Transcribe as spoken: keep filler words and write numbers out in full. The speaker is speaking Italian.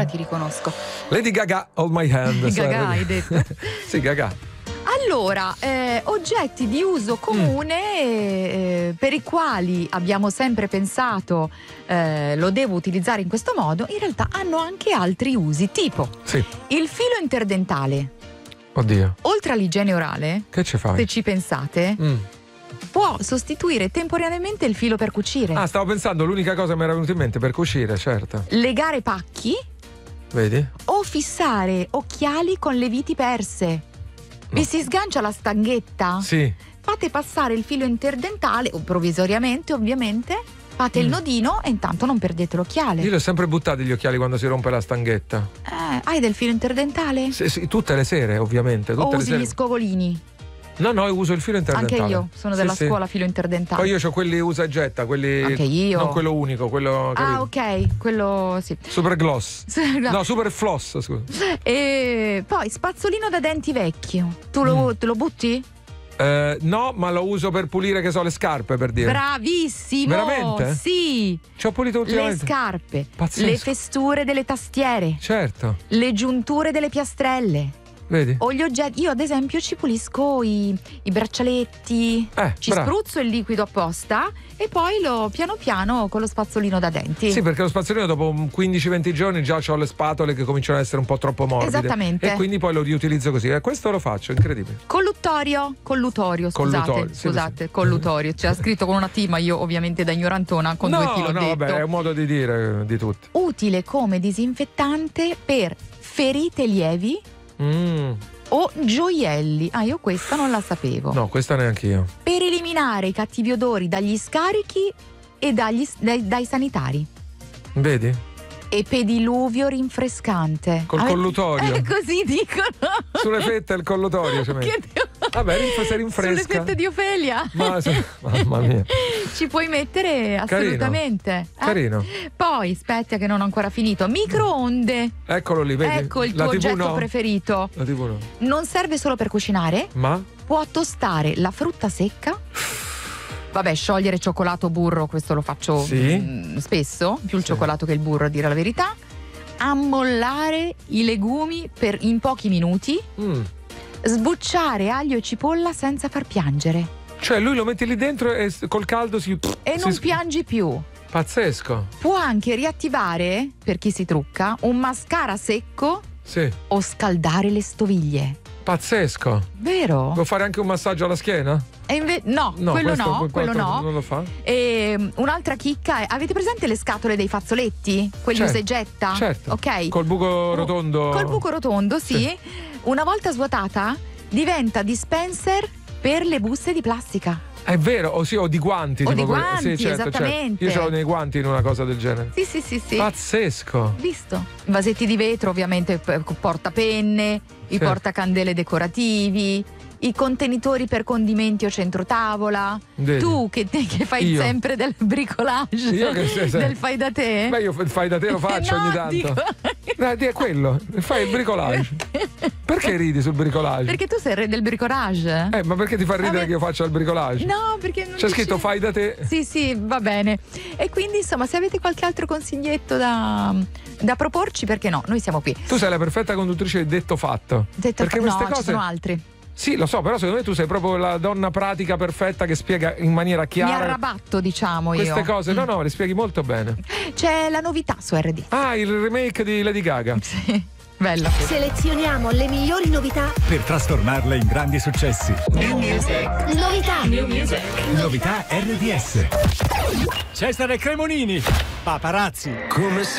ora ti riconosco. Lady Gaga, Hold My Hand. Gaga hai detto? Sì, Gaga. Allora, eh, oggetti di uso comune mm. eh, per i quali abbiamo sempre pensato eh, lo devo utilizzare in questo modo, in realtà hanno anche altri usi, tipo sì. il filo interdentale. Oddio. Oltre all'igiene orale, che ci fai? Se ci pensate, mm. può sostituire temporaneamente il filo per cucire. Ah, stavo pensando, l'unica cosa che mi era venuta in mente per cucire, certo. Legare pacchi. Vedi? O fissare occhiali con le viti perse. Vi si sgancia la stanghetta? Sì. Fate passare il filo interdentale, o provvisoriamente ovviamente, fate mm. il nodino e intanto non perdete l'occhiale. Io li ho sempre buttati gli occhiali quando si rompe la stanghetta. Eh, hai del filo interdentale? Sì, sì, tutte le sere ovviamente. Tutte o le usi sere. gli scovolini? No, no, io uso il filo interdentale. Anche io, sono della sì, scuola sì. filo interdentale. Poi io ho quelli usa e getta, quelli. Anche io. Non quello unico, quello. Ah, capito? Ok, quello sì. Super gloss. No, super floss, scusa. E poi spazzolino da denti vecchio. Tu lo, mm. te lo butti? Eh, no, ma lo uso per pulire, che so, le scarpe, per dire. Bravissimo! Veramente? Sì! Ci ho pulito ultimamente. Le scarpe, Pazzesco. Le festure delle tastiere. Certo. Le giunture delle piastrelle. Vedi? O gli oggetti. Io ad esempio ci pulisco i, i braccialetti, eh, ci bravo. spruzzo il liquido apposta e poi lo piano piano con lo spazzolino da denti. Sì, perché lo spazzolino dopo quindici venti giorni già ho le spatole che cominciano ad essere un po' troppo morbide. Esattamente. E quindi poi lo riutilizzo così. E questo lo faccio, incredibile. Colluttorio, collutorio, scusate, collutorio, sì, scusate, sì. collutorio. C'era scritto con una T, ma io ovviamente da ignorantona con no, due T l'ho no, detto. vabbè, è un modo di dire di tutti. Utile come disinfettante per ferite lievi. Mm. O gioielli. Ah, io questa non la sapevo. No, questa neanche io. Per eliminare i cattivi odori dagli scarichi e dagli, dai, dai sanitari. Vedi? E pediluvio rinfrescante. Col Avete... collutorio. Eh, così dicono. Sulle fette il collutorio. Cioè Che devo... Vabbè, si rinfresca. Sulle fette di Ofelia. Ma, mamma mia. Ci puoi mettere assolutamente. Carino. Eh? Carino. Poi, aspetta che non ho ancora finito. Microonde. Eccolo lì, vedi? Ecco il La tuo tivù oggetto no. preferito. La tivù no. Non serve solo per cucinare. Ma? Può tostare la frutta secca. Vabbè, sciogliere cioccolato o burro, questo lo faccio sì. mh, spesso, più il sì. cioccolato che il burro, a dire la verità. Ammollare i legumi per, in pochi minuti. Mm. Sbucciare aglio e cipolla senza far piangere. Cioè lui lo metti lì dentro e col caldo si... E si non sc- piangi più. Pazzesco. Può anche riattivare, per chi si trucca, un mascara secco sì. o scaldare le stoviglie. Pazzesco. Vero? Può fare anche un massaggio alla schiena? E inve- no, no, quello questo, no, quello no. Non lo fa. E un'altra chicca è: avete presente le scatole dei fazzoletti? Quelli certo, usa e getta? Certo. Ok. Col buco rotondo. Col buco rotondo, sì. sì. Una volta svuotata, diventa dispenser per le buste di plastica. È vero, o sì, o di guanti. O tipo di guanti, sì, certo, esattamente. Certo. Io ce l'ho nei guanti in una cosa del genere. Sì, sì, sì, sì. Pazzesco. Visto? Vasetti di vetro, ovviamente, portapenne, sì. i portacandele decorativi, i contenitori per condimenti o centrotavola. Vedi. Tu che, te, che fai io. sempre del bricolage, io che sei, sei. del fai da te? Beh, io fai da te lo faccio no, ogni tanto. Dico... Dai, è quello, fai il bricolage. Perché ridi sul bricolage? Perché tu sei il re del bricolage. Eh, ma perché ti fa ridere Vabbè. che io faccia il bricolage? No, perché non c'è dici... scritto fai da te. Sì, sì, va bene. E quindi, insomma, se avete qualche altro consiglietto da, da proporci, perché no? Noi siamo qui. Tu sei la perfetta conduttrice di Detto Fatto. Detto perché fa... queste no, cose... ci sono altri. Sì, lo so, però secondo me tu sei proprio la donna pratica perfetta che spiega in maniera chiara. Mi arrabatto, diciamo queste io. Queste cose, no, no, le spieghi molto bene. C'è la novità su R D. Ah, il remake di Lady Gaga. Sì, bella. Selezioniamo le migliori novità per trasformarle in grandi successi. New Music. Novità. New Music. Novità R D S. Cesare Cremonini. Paparazzi. Come se